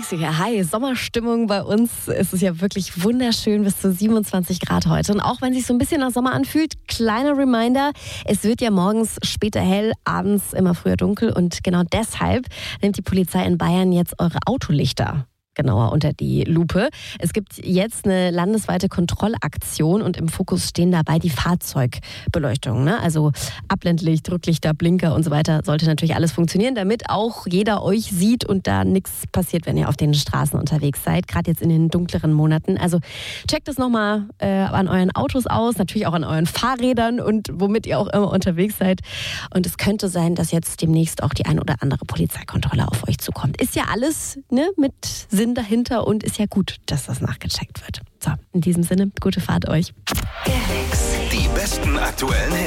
Ja, hi, Sommerstimmung bei uns. Es ist ja wirklich wunderschön, bis zu 27 Grad heute. Und auch wenn es sich so ein bisschen nach Sommer anfühlt, kleiner Reminder, es wird ja morgens später hell, abends immer früher dunkel. Und genau deshalb nimmt die Polizei in Bayern jetzt eure Autolichter genauer unter die Lupe. Es gibt jetzt eine landesweite Kontrollaktion und im Fokus stehen dabei die Fahrzeugbeleuchtung. Ne? Also Abblendlicht, Rücklichter, Blinker und so weiter sollte natürlich alles funktionieren, damit auch jeder euch sieht und da nichts passiert, wenn ihr auf den Straßen unterwegs seid, gerade jetzt in den dunkleren Monaten. Also checkt es nochmal an euren Autos aus, natürlich auch an euren Fahrrädern und womit ihr auch immer unterwegs seid. Und es könnte sein, dass jetzt demnächst auch die ein oder andere Polizeikontrolle auf euch zukommt. Ist ja alles mit Sinn dahinter und ist ja gut, dass das nachgecheckt wird. So, in diesem Sinne, gute Fahrt euch. Die besten aktuellen Hits.